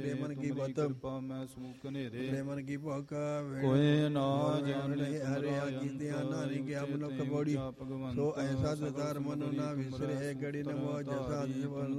ਮਨ ਕੀ ਬਤ ਕਿਰਪਾ ਮੈਂ ਸਮੂਕ ਹਨੇਰੇ ਮਨ ਕੀ ਭੁੱਖ ਕੋਏ ਨਾ ਜਾਣੇ ਹਰਿਆ ਕੀਤਿਆਂ ਨਾਨਕ ਕਿਆ ਮਨੁੱਖ ਬੋੜੀ ਸੋ ਐਸਾ ਦਤਾਰ ਮਨੁ ਨਾ ਵਿਸਰੇ ਗੜੀ ਨਮੋ ਜਸਾ